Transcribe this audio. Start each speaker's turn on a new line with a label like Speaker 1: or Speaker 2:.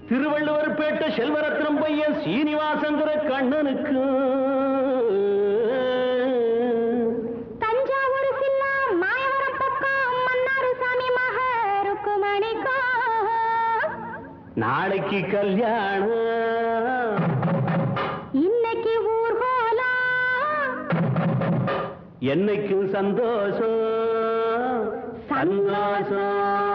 Speaker 1: திருவள்ளுவர் பேட்ட செல்வரத்னம் பையன் சீனிவாசங்கிற கண்ணனுக்கு,
Speaker 2: தஞ்சாவூர் சில்லா மாயவரம் பக்கம் மன்னாரு சாமி மக ருக்குமணிக்கோ
Speaker 1: நாளைக்கு கல்யாணம்,
Speaker 2: இன்னைக்கு ஊர்கோலா,
Speaker 1: என்னைக்கும் சந்தோஷம் சந்தோஷம்.